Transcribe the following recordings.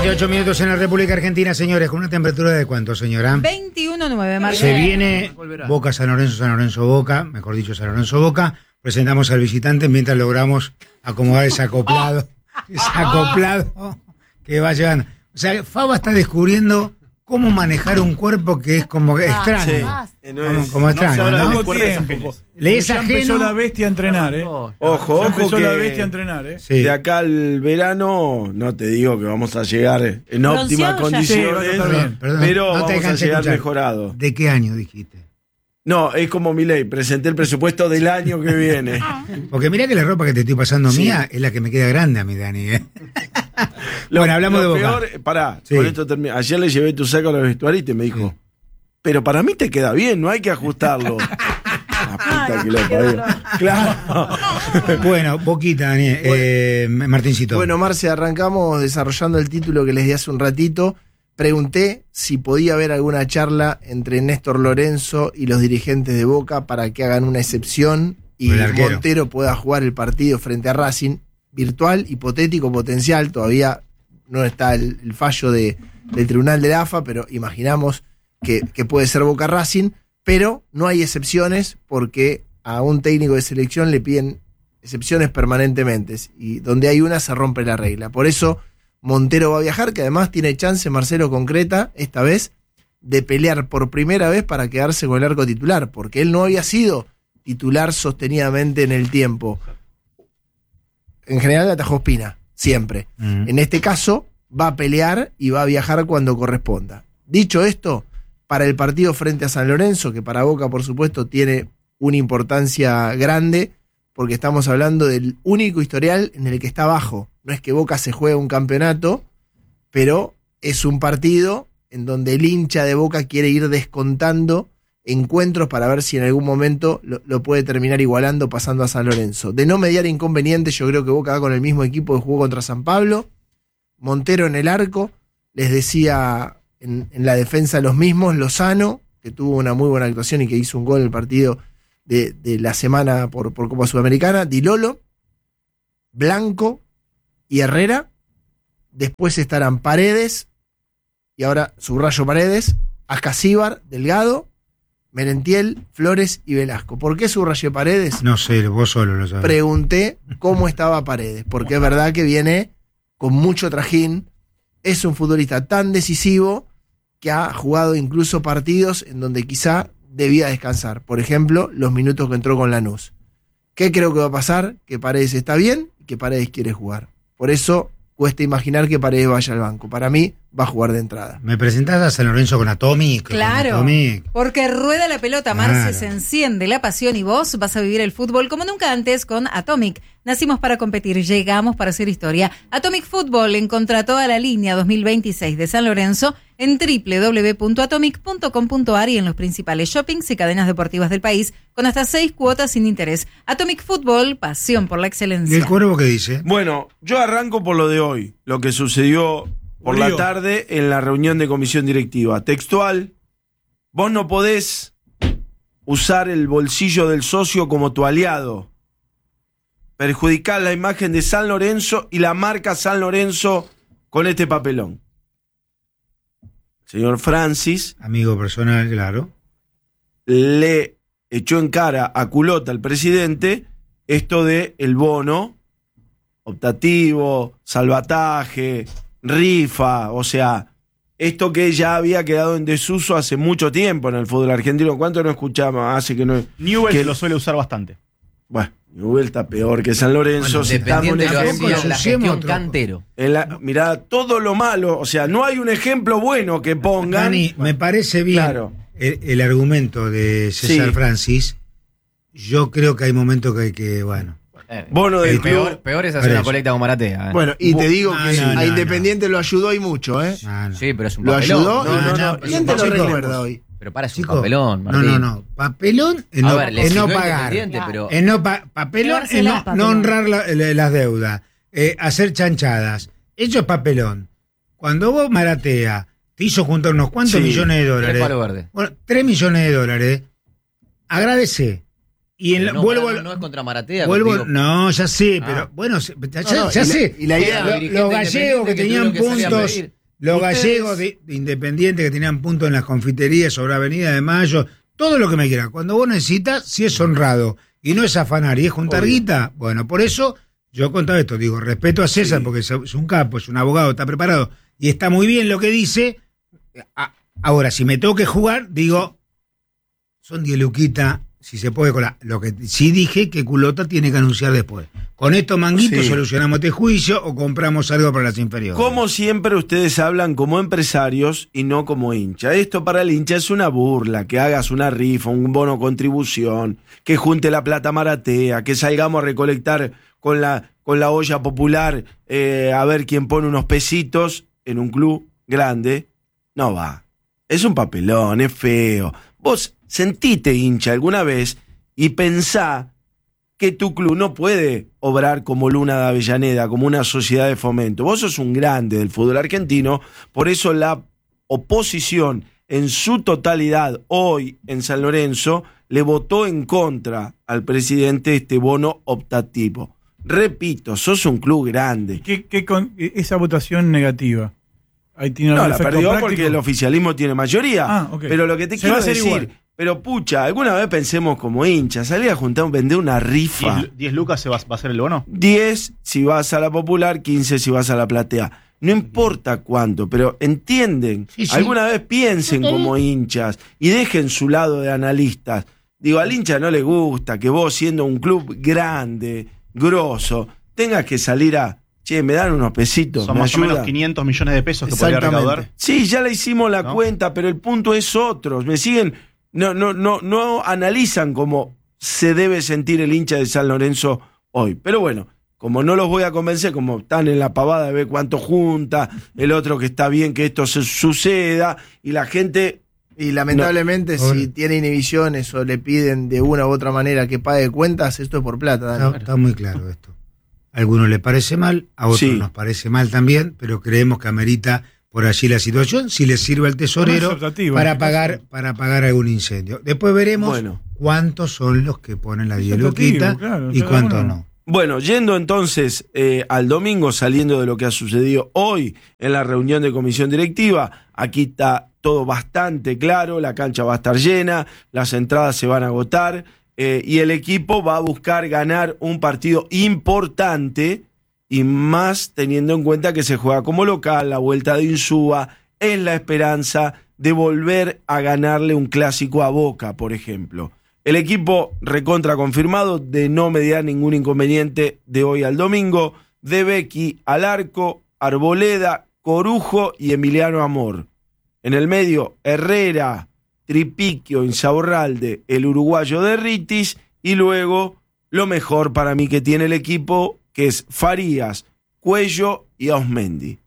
28 minutos en la República Argentina, señores, con una temperatura de ¿cuánto, señora? 21.9, Marcelo. Se viene Boca San Lorenzo Boca, mejor dicho San Lorenzo Boca. Presentamos al visitante mientras logramos acomodar ese acoplado que va llevando. O sea, Faba está descubriendo cómo manejar un cuerpo que es como extraño. Sí. Como extraño, ¿no? Le es Ya empezó ajeno. la bestia a entrenar, Ojo, Ya empezó que la bestia a entrenar, Sí. de acá al verano, no te digo que vamos a llegar en óptimas condiciones, Sí, Perdón, pero no te vamos a alcancé llegar escuchar. mejorados. ¿De qué año dijiste? No, es como Milei, presenté el presupuesto del año que viene. Porque mirá que la ropa que te estoy pasando Sí. mía es la que me queda grande a mi Dani, Bueno, hablamos de Boca. Peor, pará, Sí. con esto termino. Ayer le llevé tu saco a los vestuaristas y me dijo, pero para mí te queda bien, no hay que ajustarlo. La puta que lo parió. Claro. Bueno, Boquita, Daniel, Martincito. Bueno, Marce, arrancamos desarrollando el título que les di hace un ratito. Pregunté si podía haber alguna charla entre Néstor Lorenzo y los dirigentes de Boca para que hagan una excepción y El arquero. Montero pueda jugar el partido frente a Racing. Virtual, hipotético, potencial. Todavía no está el fallo del tribunal de la AFA, pero imaginamos que puede ser Boca Racing. Pero no hay excepciones porque a un técnico de selección le piden excepciones permanentemente. Y donde hay una se rompe la regla. Por eso Montero va a viajar, que además tiene chance, Marcelo, concreta, esta vez, de pelear por primera vez para quedarse con el arco titular, porque él no había sido titular sostenidamente en el tiempo. En general atajó Espina, siempre. En este caso, va a pelear y va a viajar cuando corresponda. Dicho esto, para el partido frente a San Lorenzo, que para Boca, por supuesto, tiene una importancia grande, porque estamos hablando del único historial en el que está abajo. No es que Boca se juegue un campeonato, pero es un partido en donde el hincha de Boca quiere ir descontando encuentros para ver si en algún momento lo puede terminar igualando pasando a San Lorenzo. De no mediar inconvenientes, yo creo que Boca va con el mismo equipo que jugó contra San Pablo. Montero en el arco, les decía en la defensa los mismos, Lozano, que tuvo una muy buena actuación y que hizo un gol en el partido de la semana por Copa Sudamericana, Di Lolo, Blanco y Herrera. Después estarán Paredes, y ahora subrayo Paredes, Ascasíbar, Delgado, Merentiel, Flores y Velasco. ¿Por qué subrayé Paredes? No sé, vos solo lo sabés. Pregunté cómo estaba Paredes, porque es verdad que viene con mucho trajín. Es un futbolista tan decisivo que ha jugado incluso partidos en donde quizá debía descansar. Por ejemplo, los minutos que entró con Lanús. ¿Qué creo que va a pasar? Que Paredes está bien y que Paredes quiere jugar. Por eso cuesta imaginar que Paredes vaya al banco. Para mí, va a jugar de entrada. Me presentás a San Lorenzo con Atomic. Claro, Con Atomic. porque rueda la pelota, Marce, Claro. se enciende la pasión y vos vas a vivir el fútbol como nunca antes con Atomic. Nacimos para competir, llegamos para hacer historia. Atomic Fútbol encontrá toda la línea 2026 de San Lorenzo en www.atomic.com.ar y en los principales shoppings y cadenas deportivas del país con hasta 6 cuotas sin interés. Atomic Fútbol, pasión por la ¿Y excelencia. el Cuervo qué dice? Bueno, yo arranco por lo de hoy, lo que sucedió por la tarde en la reunión de comisión directiva. Textual, vos no podés usar el bolsillo del socio como tu aliado, perjudicar la imagen de San Lorenzo y la marca San Lorenzo con este papelón. Señor Francis, Amigo personal, claro. le echó en cara a culota al presidente esto de el bono optativo, salvataje, rifa, o sea, esto que ya había quedado en desuso hace mucho tiempo en el fútbol argentino. ¿Cuánto no escuchamos? Hace que no... Newell que lo suele usar bastante. Bueno, Newell está peor que San Lorenzo. Bueno, si estamos en dependiendo de lo ejemplo- hacía la gestión Cantero. mirá, todo lo malo, o sea, no hay un ejemplo bueno que pongan. Dani, me parece bien Claro. el argumento de César Sí. Francis. Yo creo que hay momentos que hay que, bueno. Bono del peor, club. es hacer Por una eso. colecta con Maratea. Bueno, y te digo que no, a Independiente lo ayudó y mucho, ¿eh? No, no. Sí, pero es un Lo papelón. ayudó. No, ¿Quién te lo chicos, recuerda hoy? Pero para, es un Chicos, papelón, no, Martín. no. Papelón es A no, ver, le es no sirvió pagar. Independiente, pero... Es no papelón es no, no honrar las deudas. Hacer chanchadas. Eso es papelón. Cuando vos, Maratea, te hizo juntar unos cuantos Sí, millones de el dólares. palo verde. Bueno, 3 millones de dólares. Agradece. Y no, vuelvo no es contra Maratea. No, ya sé, pero bueno, ya sé. Y la idea, los gallegos que tenían puntos, los gallegos de Independiente que tenían puntos en las confiterías sobre Avenida de Mayo, todo lo que me quiera. Cuando vos necesitas, si es honrado y no es afanar y es juntar guita, bueno, por eso yo contaba esto, digo, respeto a César porque es un capo, es un abogado, está preparado y está muy bien lo que dice. Ahora, si me tengo que jugar, digo, son 10 luquitas. Si se puede colar. Lo que sí dije que Culota tiene que anunciar después. Con estos manguitos solucionamos este juicio o compramos algo para las inferiores. Como siempre ustedes hablan como empresarios y no como hincha. Esto para el hincha es una burla, que hagas una rifa, un bono contribución, que junte la plata Maratea, que salgamos a recolectar con la olla popular a ver quién pone unos pesitos en un club grande. No va. Es un papelón, es feo. Vos sentite hincha alguna vez y pensá que tu club no puede obrar como Luna de Avellaneda, como una sociedad de fomento. Vos sos un grande del fútbol argentino, por eso la oposición en su totalidad hoy en San Lorenzo le votó en contra al presidente este bono optativo. Repito, sos un club grande. ¿Qué con esa votación negativa? Ahí tiene no, la perdió práctico. Porque el oficialismo tiene mayoría. Okay. Pero lo que te quiero decir, igual. Pero pucha, alguna vez pensemos como hinchas, salir a juntar, vender una rifa. 10 lucas va a ser el bono. 10 si vas a la Popular, 15 si vas a la Platea. No importa cuánto, pero entienden. Sí. Alguna vez piensen como hinchas y dejen su lado de analistas. Digo, al hincha no le gusta que vos, siendo un club grande, grosso, tengas que salir a... Che, me dan unos pesitos. Son más o menos 500 millones de pesos que podría recaudar. Sí, ya le hicimos la cuenta, pero el punto es otro. Me siguen, no analizan cómo se debe sentir el hincha de San Lorenzo hoy. Pero bueno, como no los voy a convencer, como están en la pavada de ver cuánto junta, el otro que está bien que esto suceda, y la gente... Y lamentablemente si tiene inhibiciones o le piden de una u otra manera que pague cuentas, esto es por plata. Está muy claro esto. A algunos les parece mal, a otros nos parece mal también, pero creemos que amerita por allí la situación, si les sirve al tesorero para pagar algún incendio. Después veremos cuántos son los que ponen la 10 luquitas y cuántos no. Bueno, yendo entonces al domingo, saliendo de lo que ha sucedido hoy en la reunión de comisión directiva, aquí está todo bastante claro, la cancha va a estar llena, las entradas se van a agotar, y el equipo va a buscar ganar un partido importante, y más teniendo en cuenta que se juega como local, la vuelta de Insúa, es la esperanza de volver a ganarle un clásico a Boca, por ejemplo. El equipo recontra confirmado de no mediar ningún inconveniente de hoy al domingo, de Becchi al arco, Arboleda, Corujo y Emiliano Amor. En el medio, Herrera, Tripiquio, Insaurralde, el uruguayo de Ritis, y luego lo mejor para mí que tiene el equipo, que es Farías, Cuello y Ausmendi.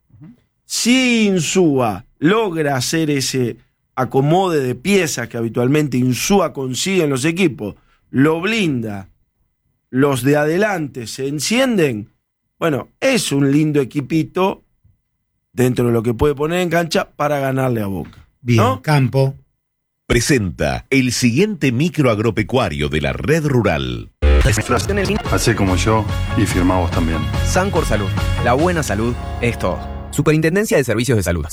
Si Insúa logra hacer ese acomode de piezas que habitualmente Insúa consigue en los equipos, lo blinda, los de adelante se encienden, bueno, es un lindo equipito dentro de lo que puede poner en cancha para ganarle a Boca. Bien, ¿no? Campo presenta el siguiente micro agropecuario de la Red Rural. Hacé como yo y firmá vos también. Sancor Salud. La buena salud es todo. Superintendencia de Servicios de Salud.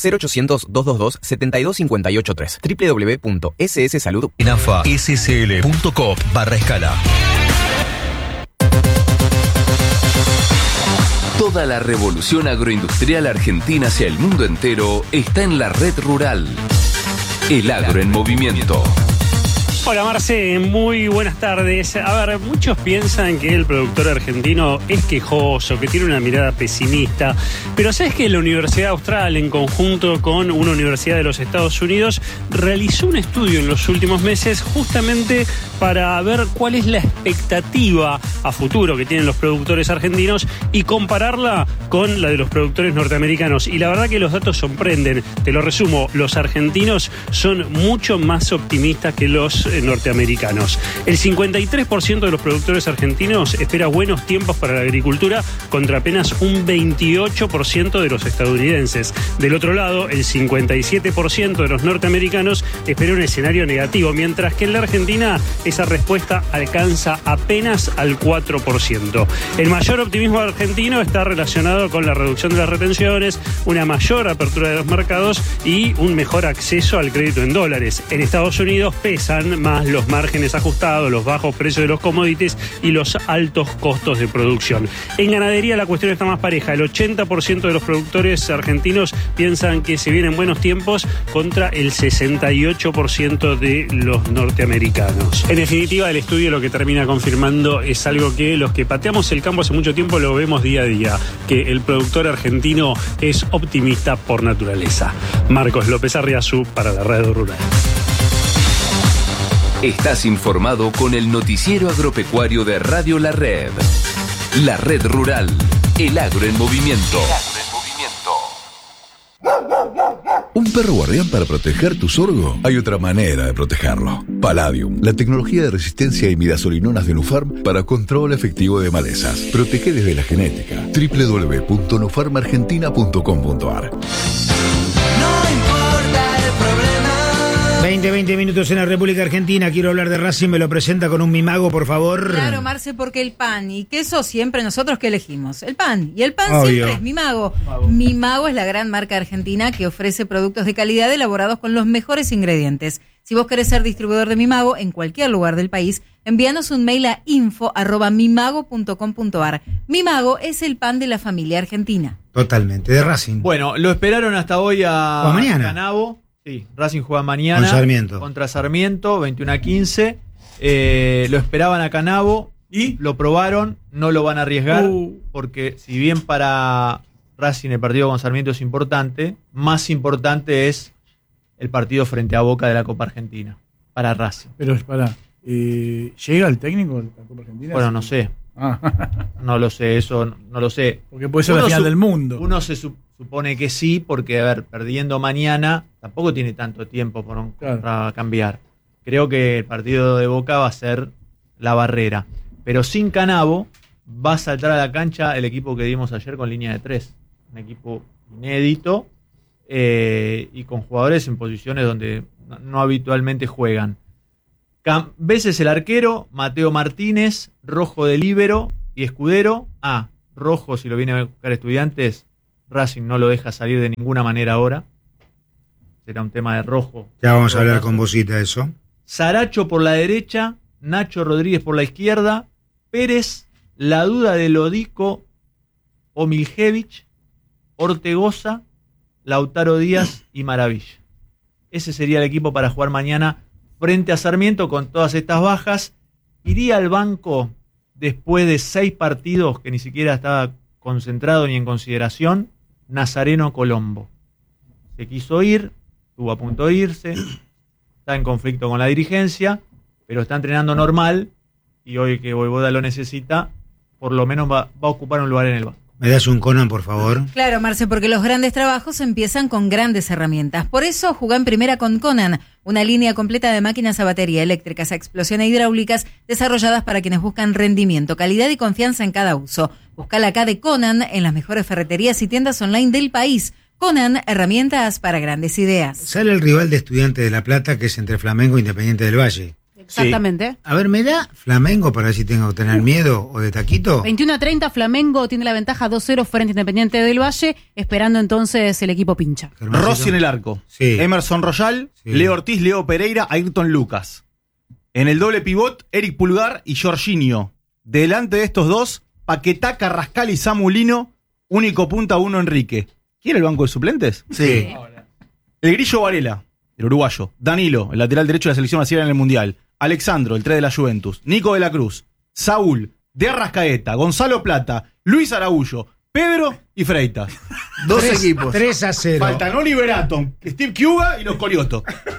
0800-222-72583. www.sssalud. ENAFA-SCL.coop/escala. Toda la revolución agroindustrial argentina hacia el mundo entero está en la Red Rural. El agro en movimiento. Hola Marce, muy buenas tardes. A ver, muchos piensan que el productor argentino es quejoso, que tiene una mirada pesimista, pero ¿sabes que la Universidad Austral, en conjunto con una universidad de los Estados Unidos, realizó un estudio en los últimos meses justamente para ver cuál es la expectativa a futuro que tienen los productores argentinos y compararla con la de los productores norteamericanos? Y la verdad que los datos sorprenden. Te lo resumo, los argentinos son mucho más optimistas que los norteamericanos. El 53% de los productores argentinos espera buenos tiempos para la agricultura contra apenas un 28% de los estadounidenses. Del otro lado, el 57% de los norteamericanos espera un escenario negativo, mientras que en la Argentina esa respuesta alcanza apenas al 4%. El mayor optimismo argentino está relacionado con la reducción de las retenciones, una mayor apertura de los mercados y un mejor acceso al crédito en dólares. En Estados Unidos pesan más los márgenes ajustados, los bajos precios de los commodities y los altos costos de producción. En ganadería la cuestión está más pareja. El 80% de los productores argentinos piensan que se vienen buenos tiempos contra el 68% de los norteamericanos. En definitiva, el estudio lo que termina confirmando es algo que los que pateamos el campo hace mucho tiempo lo vemos día a día, que el productor argentino es optimista por naturaleza. Marcos López Arriazú para la Radio Rural. Estás informado con el noticiero agropecuario de Radio La Red. La Red Rural, el agro en movimiento. ¿Un perro guardián para proteger tu sorgo? Hay otra manera de protegerlo. Palladium, la tecnología de resistencia a imidazolinonas de Nufarm para control efectivo de malezas. Protege desde la genética. www.nufarmargentina.com.ar 20 minutos en la República Argentina. Quiero hablar de Racing. Me lo presenta con un mimago, por favor. Claro, Marce, porque el pan y queso siempre nosotros que elegimos. El pan. Y el pan Obvio. siempre es Mimago. Mimago es la gran marca argentina que ofrece productos de calidad elaborados con los mejores ingredientes. Si vos querés ser distribuidor de Mimago en cualquier lugar del país, envíanos un mail a info@mimago.com.ar. Mimago es el pan de la familia argentina. Totalmente, de Racing. Bueno, lo esperaron hasta hoy a mañana. Canabo. Sí, Racing juega mañana contra Sarmiento, 21-15. Lo esperaban a Canabo y lo probaron, no lo van a arriesgar, porque si bien para Racing el partido con Sarmiento es importante, más importante es el partido frente a Boca de la Copa Argentina, para Racing. Pero ¿llega el técnico de la Copa Argentina? Bueno, no sé. No lo sé, eso no lo sé. Porque puede ser la final del mundo. Uno se supone que sí, porque, a ver, perdiendo mañana, tampoco tiene tanto tiempo para cambiar. Creo que el partido de Boca va a ser la barrera. Pero sin Canabo, va a saltar a la cancha el equipo que dimos ayer con línea de 3. Un equipo inédito y con jugadores en posiciones donde no habitualmente juegan. Veces el arquero, Mateo Martínez, Rojo de líbero y Escudero. Rojo, si lo viene a buscar Estudiantes, Racing no lo deja salir de ninguna manera ahora. Será un tema de Rojo. Ya vamos a hablar con Bosita de eso. Saracho por la derecha, Nacho Rodríguez por la izquierda, Pérez, la duda de Lodico o Miljevich, Ortegoza, Lautaro Díaz y Maravilla. Ese sería el equipo para jugar mañana frente a Sarmiento con todas estas bajas. Iría al banco después de 6 partidos que ni siquiera estaba concentrado ni en consideración, Nazareno Colombo. Se quiso ir, estuvo a punto de irse, está en conflicto con la dirigencia, pero está entrenando normal y hoy que Voivoda lo necesita, por lo menos va a ocupar un lugar en el banco. ¿Me das un Conan, por favor? Claro, Marce, porque los grandes trabajos empiezan con grandes herramientas. Por eso jugá en primera con Conan, una línea completa de máquinas a batería, eléctricas, a explosión e hidráulicas, desarrolladas para quienes buscan rendimiento, calidad y confianza en cada uso. Buscala acá de Conan en las mejores ferreterías y tiendas online del país. Conan, herramientas para grandes ideas. Sale el rival de Estudiantes de La Plata, que es entre Flamengo e Independiente del Valle. Exactamente. Sí. A ver, ¿me da Flamengo para ver si tengo que tener miedo o de taquito? 21-30, Flamengo tiene la ventaja 2-0 frente a Independiente del Valle, esperando entonces el equipo pincha. Rossi en el arco. Sí. Emerson Royal, sí. Leo Ortiz, Leo Pereira, Ayrton Lucas. En el doble pivot, Eric Pulgar y Jorginho. Delante de estos dos, Paquetá, Carrascal y Samulino, único punta 1 Enrique. ¿Quiere el banco de suplentes? Sí. El Grillo Varela, el uruguayo. Danilo, el lateral derecho de la selección brasileña en el Mundial. Alexandro, el 3 de la Juventus, Nico de la Cruz, Saúl, de Arrascaeta, Gonzalo Plata, Luis Araújo, Pedro y Freitas. 2 equipos. 3-0. Faltan Oliver Atom, Steve Cuba y los Coliotos.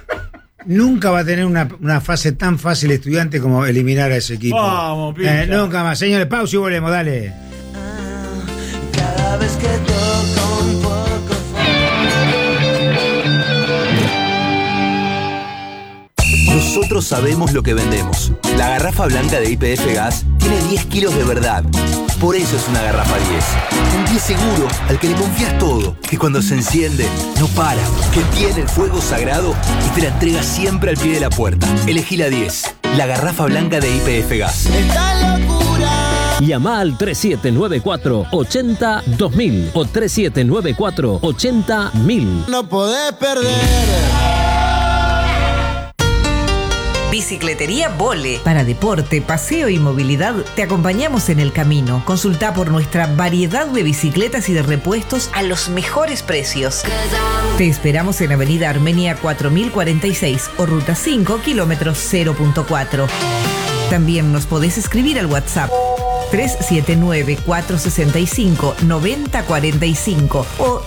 Nunca va a tener una fase tan fácil Estudiante como eliminar a ese equipo. Vamos, pincha. Nunca más. Señores, pausa y volvemos, dale. Cada vez que toco un poco. Nosotros nosotros sabemos lo que vendemos. La garrafa blanca de YPF Gas tiene 10 kilos de verdad. Por eso es una garrafa 10. Un 10 seguro al que le confías todo. Que cuando se enciende, no para. Que tiene el fuego sagrado y te la entrega siempre al pie de la puerta. Elegí la 10. La garrafa blanca de YPF Gas. ¡Esta locura! Llama al 3794-80-2000 o 3794-80-1000. No podés perder. Bicicletería Vole. Para deporte, paseo y movilidad, te acompañamos en el camino. Consulta por nuestra variedad de bicicletas y de repuestos a los mejores precios. Te esperamos en Avenida Armenia 4046 o Ruta 5, kilómetros 0.4. También nos podés escribir al WhatsApp 379-465-9045 o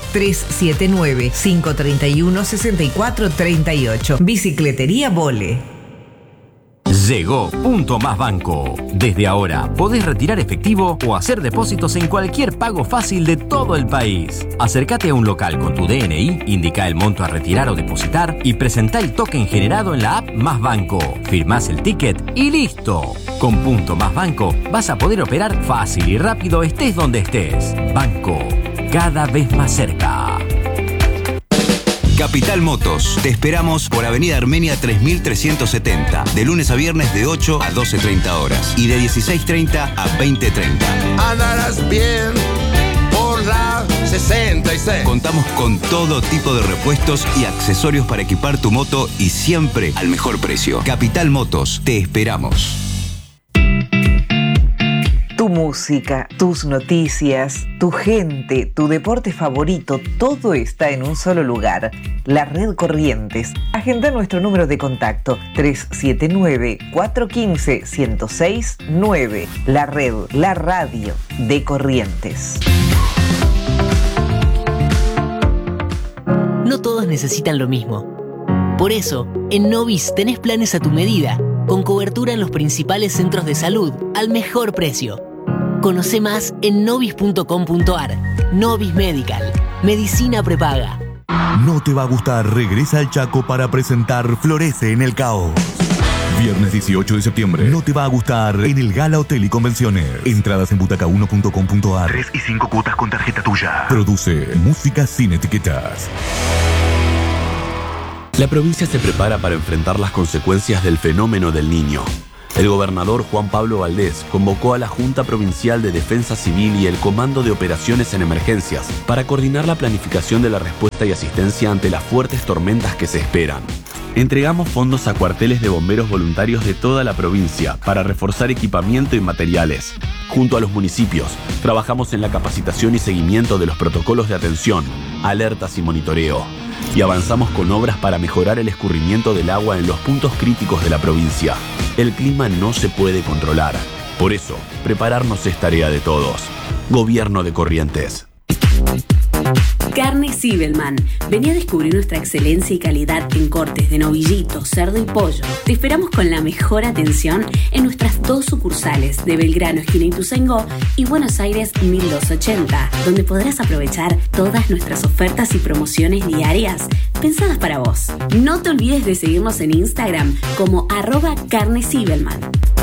379-531-6438. Bicicletería Vole. Llegó Punto Más Banco. Desde ahora podés retirar efectivo o hacer depósitos en cualquier pago fácil de todo el país. Acércate a un local con tu DNI, indica el monto a retirar o depositar y presentá el token generado en la app Más Banco. Firmás el ticket y listo. Con Punto Más Banco vas a poder operar fácil y rápido estés donde estés. Banco, cada vez más cerca. Capital Motos. Te esperamos por Avenida Armenia 3370. De lunes a viernes de 8 a 12:30 horas. Y de 16:30 a 20:30. Andarás bien por la 66. Contamos con todo tipo de repuestos y accesorios para equipar tu moto y siempre al mejor precio. Capital Motos. Te esperamos. Tu música, tus noticias, tu gente, tu deporte favorito, todo está en un solo lugar. La Red Corrientes. Agenda nuestro número de contacto 379-415-1069. La Red, la radio de Corrientes. No todos necesitan lo mismo. Por eso, en Novis tenés planes a tu medida, con cobertura en los principales centros de salud al mejor precio. Conoce más en novis.com.ar. Novis Medical. Medicina prepaga. No te va a gustar, regresa al Chaco para presentar Florece en el Caos. Viernes 18 de septiembre. No te va a gustar en el Gala Hotel y Convenciones. Entradas en butaca1.com.ar. 3 y 5 cuotas con tarjeta tuya. Produce Música sin etiquetas. La provincia se prepara para enfrentar las consecuencias del fenómeno del Niño. El gobernador Juan Pablo Valdés convocó a la Junta Provincial de Defensa Civil y el Comando de Operaciones en Emergencias para coordinar la planificación de la respuesta y asistencia ante las fuertes tormentas que se esperan. Entregamos fondos a cuarteles de bomberos voluntarios de toda la provincia para reforzar equipamiento y materiales. Junto a los municipios, trabajamos en la capacitación y seguimiento de los protocolos de atención, alertas y monitoreo. Y avanzamos con obras para mejorar el escurrimiento del agua en los puntos críticos de la provincia. El clima no se puede controlar. Por eso, prepararnos es tarea de todos. Gobierno de Corrientes. Carne Zibelman. Vení a descubrir nuestra excelencia y calidad en cortes de novillito, cerdo y pollo. Te esperamos con la mejor atención en nuestras 2 sucursales de Belgrano, esquina Ituzaingó, y Buenos Aires 1280, donde podrás aprovechar todas nuestras ofertas y promociones diarias pensadas para vos. No te olvides de seguirnos en Instagram como @Carne Zibelman.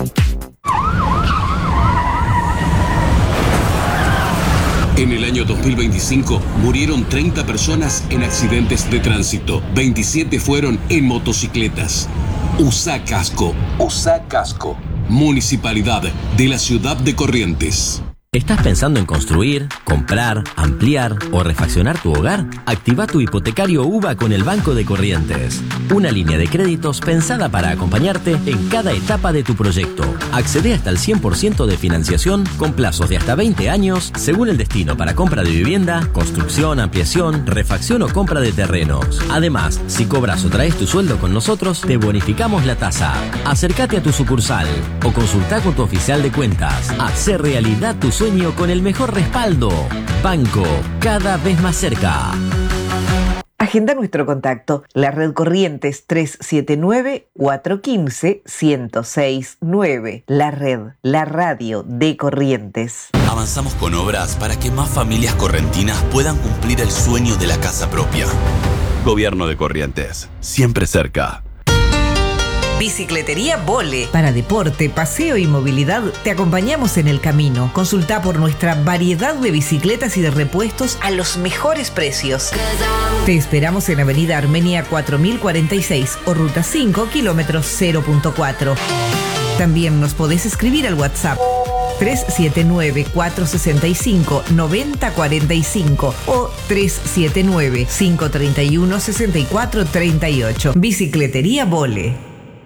En el año 2025 murieron 30 personas en accidentes de tránsito. 27 fueron en motocicletas. Usa casco. Usa casco. Municipalidad de la Ciudad de Corrientes. ¿Estás pensando en construir, comprar, ampliar o refaccionar tu hogar? Activa tu hipotecario UVA con el Banco de Corrientes. Una línea de créditos pensada para acompañarte en cada etapa de tu proyecto. Accede hasta el 100% de financiación con plazos de hasta 20 años según el destino para compra de vivienda, construcción, ampliación, refacción o compra de terrenos. Además, si cobras o traes tu sueldo con nosotros, te bonificamos la tasa. Acércate a tu sucursal o consulta con tu oficial de cuentas. Hacé realidad tu sueño con el mejor respaldo. Banco, cada vez más cerca. Agenda nuestro contacto. La Red Corrientes 379-415-1069. La Red, la radio de Corrientes. Avanzamos con obras para que más familias correntinas puedan cumplir el sueño de la casa propia. Gobierno de Corrientes, siempre cerca. Bicicletería Vole. Para deporte, paseo y movilidad, te acompañamos en el camino. Consulta por nuestra variedad de bicicletas y de repuestos a los mejores precios. Te esperamos en Avenida Armenia 4046 o Ruta 5, kilómetros 0.4. También nos podés escribir al WhatsApp 379-465-9045 o 379-531-6438. Bicicletería Vole.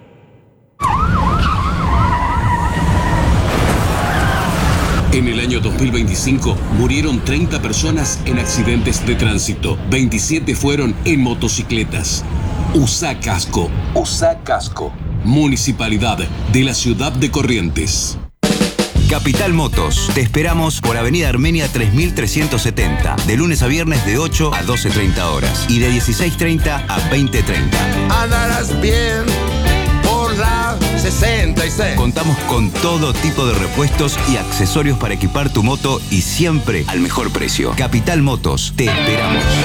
En el año 2025 murieron 30 personas en accidentes de tránsito. 27 fueron en motocicletas. Usa casco. Usa casco. Municipalidad de la Ciudad de Corrientes. Capital Motos. Te esperamos por Avenida Armenia 3370. De lunes a viernes de 8 a 12:30 horas. Y de 16:30 a 20:30. Andarás bien por la 66. Contamos con todo tipo de repuestos y accesorios para equipar tu moto y siempre al mejor precio. Capital Motos. Te esperamos.